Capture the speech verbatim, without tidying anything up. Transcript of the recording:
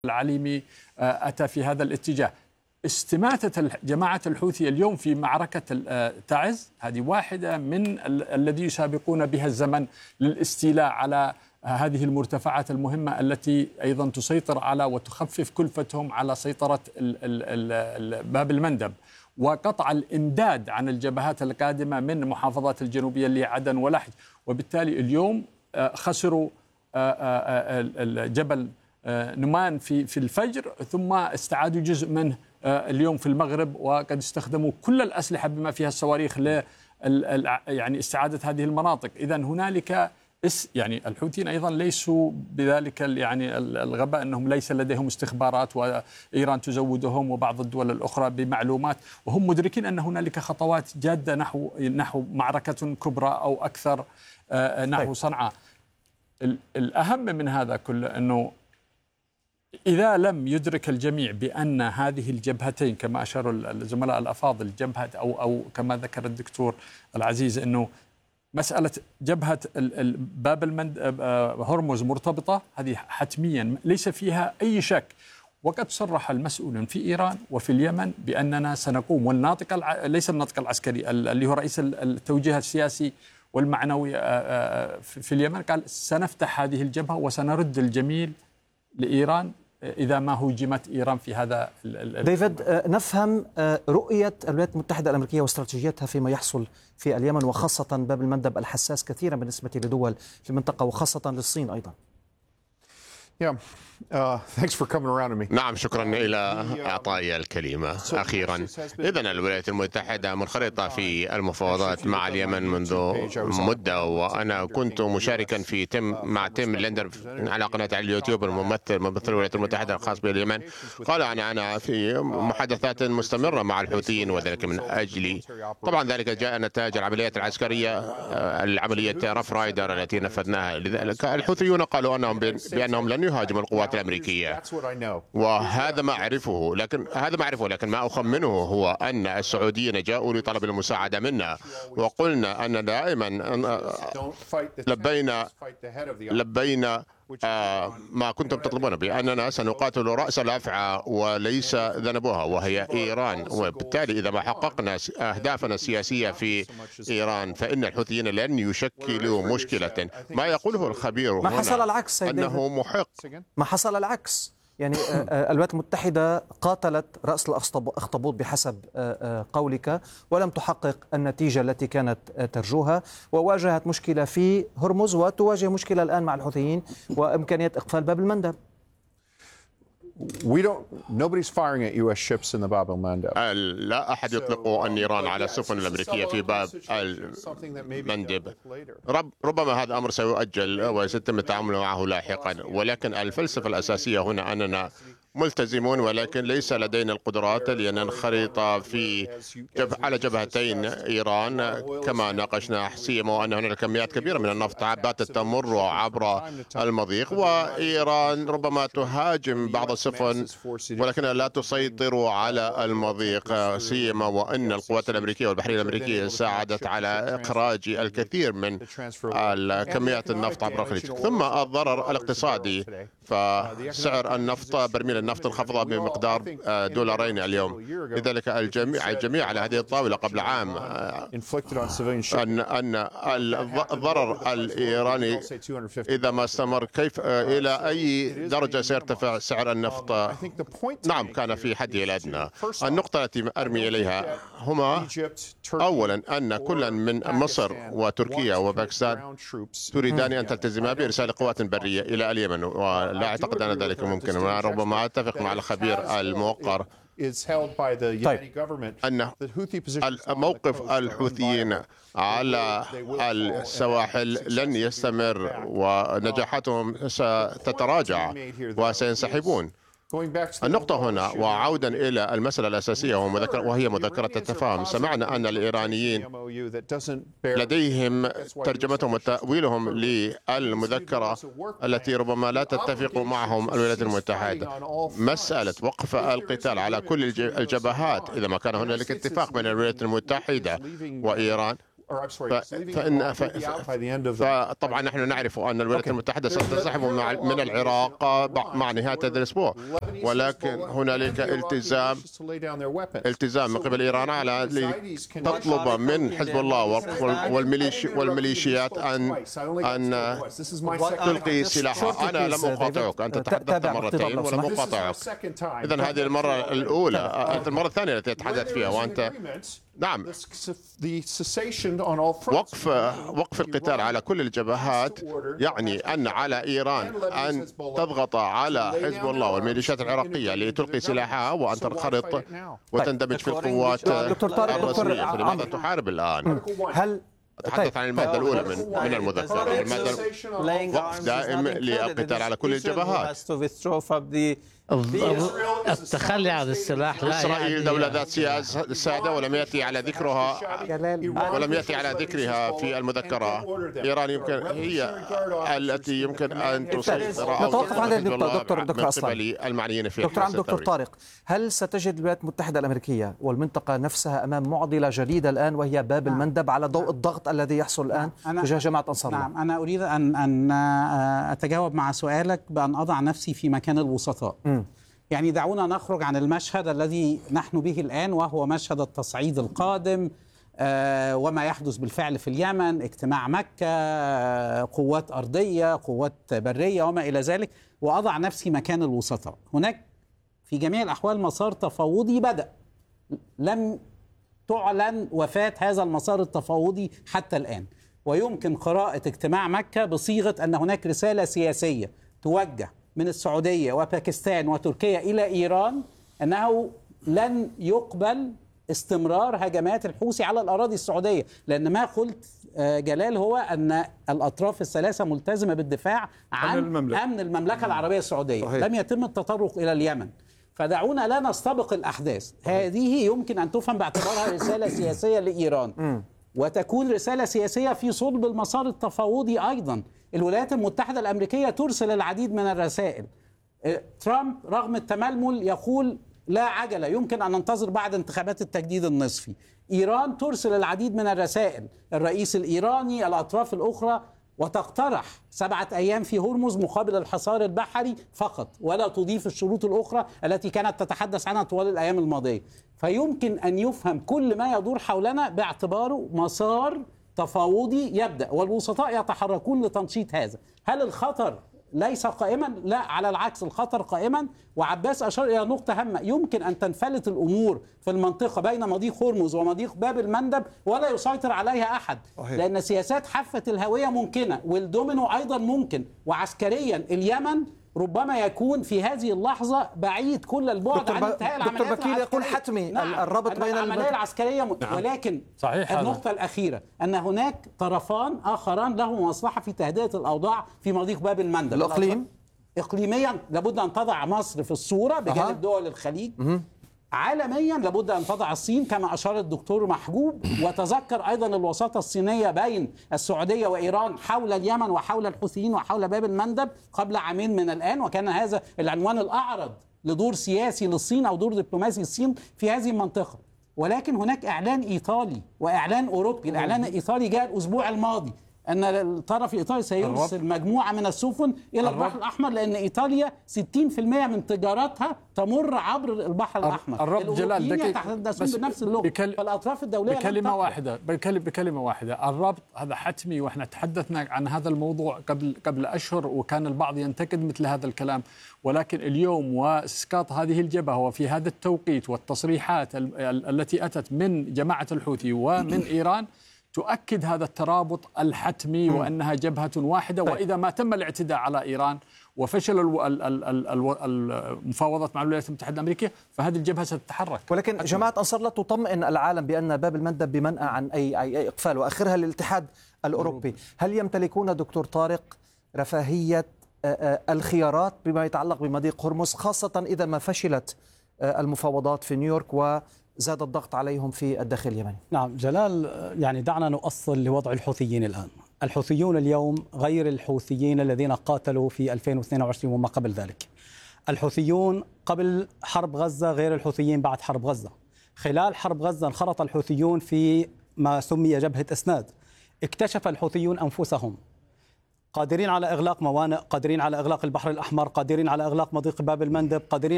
العليمي أتى في هذا الاتجاه. استماتة جماعة الحوثي اليوم في معركة تعز هذه واحدة من الذي يسابقون بها الزمن للاستيلاء على هذه المرتفعات المهمة التي أيضا تسيطر على وتخفف كلفتهم على سيطرة باب المندب، وقطع الإمداد عن الجبهات القادمة من محافظات الجنوبية اللي هي عدن ولحج. وبالتالي اليوم خسروا جبل نمان في في الفجر، ثم استعادوا جزء منه اليوم في المغرب، وقد استخدموا كل الأسلحة بما فيها الصواريخ ل يعني استعادة هذه المناطق. إذا هنالك يعني الحوثيين أيضا ليسوا بذلك يعني الغباء أنهم ليس لديهم استخبارات وإيران تزودهم وبعض الدول الأخرى بمعلومات، وهم مدركين أن هنالك خطوات جادة نحو نحو معركة كبرى أو أكثر نحو صنعاء. الأهم من هذا كله أنه إذا لم يدرك الجميع بأن هذه الجبهتين كما أشاروا الزملاء الأفاضل جبهة أو أو كما ذكر الدكتور العزيز أنه مسألة جبهة باب المند هرمز مرتبطة، هذه حتميا ليس فيها أي شك. وقد صرح المسؤولون في إيران وفي اليمن بأننا سنقوم، والناطق الع... ليس الناطق العسكري اللي هو رئيس التوجيه السياسي والمعنوي في اليمن قال سنفتح هذه الجبهة وسنرد الجميل لإيران إذا ما هوجمت إيران في هذا. ديفيد، نفهم رؤية الولايات المتحدة الأمريكية واستراتيجيتها فيما يحصل في اليمن، وخاصة باب المندب الحساس كثيرا بالنسبة لدول في المنطقة وخاصة للصين أيضا. Yeah. Uh, thanks for coming around to me. نعم، شكرا إلى إعطائي الكلمة أخيرا. إذن الولايات المتحدة منخرطة في المفاوضات مع اليمن منذ مدة، وأنا كنت مشاركا في تيم مع تيم ليندر على قناة على اليوتيوب الممثل ممثل الولايات المتحدة الخاص باليمن. قال أنا أنا في محادثات مستمرة مع الحوثيين، وذلك من أجل طبعا ذلك جاء نتاج العمليات العسكرية العملية رف رايدر التي نفذناها. لذلك الحوثيون قالوا أنهم بأنهم لن يهاجموا القوات الأمريكية، وهذا ما أعرفه. لكن هذا ما أعرفه لكن ما أخمنه هو أن السعوديين جاءوا لطلب المساعدة منا، وقلنا أن دائما لبينا لبينا آه ما كنتم تطلبون بأننا سنقاتل رأس الأفعى وليس ذنبها وهي إيران. وبالتالي إذا ما حققنا أهدافنا السياسية في إيران فإن الحوثيين لن يشكلوا مشكلة. ما يقوله الخبير ما حصل العكس أنه محق. ما حصل العكس يعني الولايات المتحدة قاتلت رأس الأخطبوط بحسب قولك ولم تحقق النتيجة التي كانت ترجوها، وواجهت مشكلة في هرمز وتواجه مشكلة الآن مع الحوثيين وإمكانية إقفال باب المندب. We don't. Nobody's firing at U S ships in the Bab el-Mandeb. لا أحد يطلق النيران على السفن الأمريكية في باب المندب. رب ربما هذا أمر سيؤجل وسيتم التعامل معه لاحقا، ولكن الفلسفة الأساسية هنا أننا ملتزمون، ولكن ليس لدينا القدرات لننخرط في جبه على جبهتين إيران كما ناقشنا، سيما أن هناك كميات كبيرة من النفط باتت تمر عبر المضيق، وإيران ربما تهاجم بعض السفن ولكنها لا تسيطر على المضيق، سيما وأن القوات الأمريكية والبحرية الأمريكية ساعدت على إخراج الكثير من كميات النفط عبر الخليج. ثم الضرر الاقتصادي، فسعر النفط برميل النفط انخفض بمقدار دولارين اليوم. لذلك الجميع الجميع على هذه الطاولة قبل عام أن أن الضرر الإيراني إذا ما استمر كيف إلى أي درجة سيرتفع سعر النفط. نعم، كان في حده الأدنى. النقطة التي أرمي إليها هما أولا أن كل من مصر وتركيا وباكستان تريدان أن تلتزما بإرسال قوات برية إلى اليمن، ولا أعتقد أن ذلك ممكن. ربما أتفق مع الخبير الموقر أن موقف الحوثيين على السواحل لن يستمر ونجاحاتهم ستتراجع وسينسحبون. النقطة هنا وعودا إلى المسألة الأساسية وهي مذكرة التفاهم، سمعنا أن الإيرانيين لديهم ترجمتهم وتأويلهم للمذكرة التي ربما لا تتفق معهم الولايات المتحدة. مسألة وقف القتال على كل الجبهات إذا ما كان هنالك اتفاق بين الولايات المتحدة وإيران فإن فطبعا نحن نعرف أن الولايات المتحدة ستنسحب من العراق مع نهاية هذا الأسبوع، ولكن هنالك التزام التزام من قبل إيران على تطلب من حزب الله والميليشيات أن أن تلقي سلاحها. أنا لم أقاطعك، أنت تحدثت مرتين ولم أقاطعك. إذن هذه المرة الأولى، المرة الثانية التي تتحدث فيها وأنت نعم. وقف وقف القتال على كل الجبهات يعني أن على إيران أن تضغط على حزب الله والميليشيات العراقية لتلقي سلاحها وأن تنخرط وتندمج في القوات الرسمية. فلماذا تحارب الآن؟ هل أتحدث عن المادة الأولى من من المذكرة. المادة وقف دائم للقتال على كل الجبهات. التخلي عن السلاح لا إسرائيل يعني دولة ذات سيادة ولم يأتي على ذكرها ولم يأتي على ذكرها في المذكرة. إيران يمكن هي التي يمكن أن تسيطر أو نتوقف عند دكتور دكتور أصلان المعنيين في دكتور عن دكتور طارق. هل ستجد الولايات المتحدة الأمريكية والمنطقة نفسها أمام معضلة جديدة الآن وهي باب نعم. المندب على ضوء الضغط الذي يحصل الآن تجاه جماعة أنصار الله؟ نعم، أنا أريد أن أن أتجاوب مع سؤالك بأن أضع نفسي في مكان الوسطاء. م. يعني دعونا نخرج عن المشهد الذي نحن به الآن وهو مشهد التصعيد القادم آه وما يحدث بالفعل في اليمن، اجتماع مكة، آه قوات أرضية، قوات برية وما إلى ذلك، وأضع نفسي مكان الوسطاء. هناك في جميع الأحوال مسار تفاوضي بدأ، لم تعلن وفاة هذا المسار التفاوضي حتى الآن، ويمكن قراءة اجتماع مكة بصيغة أن هناك رسالة سياسية توجه من السعودية وباكستان وتركيا إلى إيران أنه لن يقبل استمرار هجمات الحوثي على الأراضي السعودية، لأن ما قلت جلال هو أن الأطراف الثلاثة ملتزمة بالدفاع عن المملكة. أمن المملكة العربية السعودية. صحيح. لم يتم التطرق إلى اليمن، فدعونا لا نستبق الأحداث. هذه يمكن أن تفهم باعتبارها رسالة سياسية لإيران، وتكون رسالة سياسية في صلب المسار التفاوضي أيضا. الولايات المتحدة الأمريكية ترسل العديد من الرسائل. ترامب رغم التململ يقول لا عجلة، يمكن أن ننتظر بعد انتخابات التجديد النصفي. إيران ترسل العديد من الرسائل، الرئيس الإيراني، الأطراف الأخرى، وتقترح سبعة أيام في هرمز مقابل الحصار البحري فقط، ولا تضيف الشروط الأخرى التي كانت تتحدث عنها طوال الأيام الماضية. فيمكن أن يفهم كل ما يدور حولنا باعتباره مسار تفاوضي يبدأ، والوسطاء يتحركون لتنشيط هذا. هل الخطر ليس قائما؟ لا، على العكس الخطر قائما. وعباس أشار إلى نقطة هامة، يمكن أن تنفلت الأمور في المنطقة بين مضيق هرمز ومضيق باب المندب ولا يسيطر عليها أحد. أوه. لأن سياسات حافة الهوية ممكنة، والدومينو أيضا ممكن، وعسكريا اليمن ربما يكون في هذه اللحظة بعيد كل البعد عن انتهاء العمليات العسكرية. دكتور بكيل يقول حتمي نعم. الربط بين العملية العسكرية م... نعم. ولكن صحيح النقطة هذا. الأخيرة أن هناك طرفان آخران لهم مصلحة في تهدئة الأوضاع في مضيق باب المندب. الإقليم إقليميا لابد أن تضع مصر في الصورة بجانب أه. دول الخليج. مه. عالميا لابد أن تضع الصين كما أشار الدكتور محجوب، وتذكر أيضا الوساطة الصينية بين السعودية وإيران حول اليمن وحول الحوثيين وحول باب المندب قبل عامين من الآن، وكان هذا العنوان الأعرض لدور سياسي للصين أو دور دبلوماسي للصين في هذه المنطقة. ولكن هناك إعلان إيطالي وإعلان أوروبي. الإعلان الإيطالي جاء الأسبوع الماضي أن الطرف الإيطالي سيرسل مجموعة من السفن إلى البحر الأحمر، لأن إيطاليا ستين بالمئة من تجارتها تمر عبر البحر الأحمر. الرب جلال يتحدثون بنفس اللغة، بكل... فالأطراف الدولية بكلمة واحدة بكلمة, بكلمة واحدة الربط هذا حتمي، وإحنا تحدثنا عن هذا الموضوع قبل قبل أشهر، وكان البعض ينتقد مثل هذا الكلام. ولكن اليوم وإسقاط هذه الجبهة وفي هذا التوقيت والتصريحات ال... التي أتت من جماعة الحوثي ومن إيران تؤكد هذا الترابط الحتمي وأنها جبهة واحدة. وإذا ما تم الاعتداء على إيران وفشل المفاوضات مع الولايات المتحدة الأمريكية فهذه الجبهة ستتحرك. ولكن جماعة أنصار الله تطمئن العالم بأن باب المندب بمنأى عن أي, أي, أي إقفال، وآخرها الاتحاد الأوروبي. هل يمتلكون دكتور طارق رفاهية الخيارات بما يتعلق بمضيق هرمز، خاصة إذا ما فشلت المفاوضات في نيويورك و زاد الضغط عليهم في الداخل اليمني؟ نعم جلال، يعني دعنا نؤصل لوضع الحوثيين الآن. الحوثيون اليوم غير الحوثيين الذين قاتلوا في ألفين واثنين وعشرين وما قبل ذلك. الحوثيون قبل حرب غزة غير الحوثيين بعد حرب غزة. خلال حرب غزة انخرط الحوثيون في ما سمي جبهة إسناد. اكتشف الحوثيون أنفسهم قادرين على إغلاق موانئ، قادرين على إغلاق البحر الأحمر، قادرين على إغلاق مضيق باب المندب، قادرين